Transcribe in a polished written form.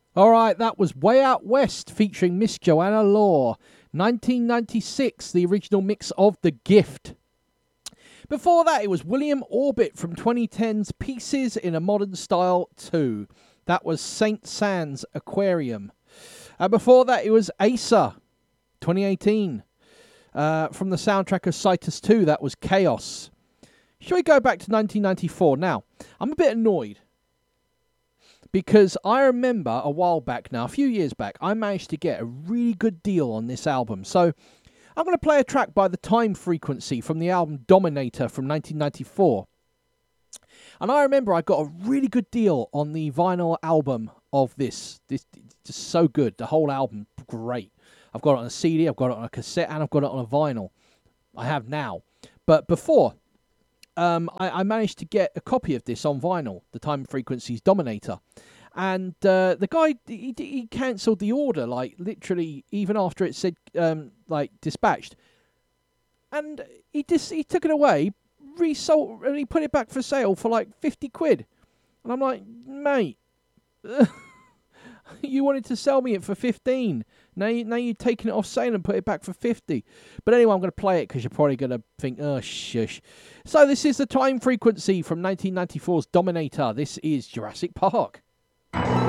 All right, that was Way Out West featuring Miss Joanna Law. 1996, the original mix of The Gift. Before that, it was William Orbit from 2010's Pieces in a Modern Style 2. That was St. Sands Aquarium. Before that, it was Acer, 2018. From the soundtrack of Citus 2, that was Chaos. Shall we go back to 1994? Now, I'm a bit annoyed because I remember a while back now, a few years back, I managed to get a really good deal on this album. So I'm going to play a track by The Time Frequency from the album Dominator from 1994. And I remember I got a really good deal on the vinyl album of this. This just so good. The whole album, great. I've got it on a CD, I've got it on a cassette, and I've got it on a vinyl. I have now. But before, I managed to get a copy of this on vinyl, The Time Frequency's Dominator. And the guy, he cancelled the order, like, literally, even after it said, like, dispatched. And he took it away, resold, and he put it back for sale for, like, 50 quid. And I'm like, mate, you wanted to sell me it for 15. Now you're taking it off sale and put it back for 50. But anyway, I'm going to play it because you're probably going to think, oh, shush. So this is The Time Frequency from 1994's Dominator. This is Jurassic Park.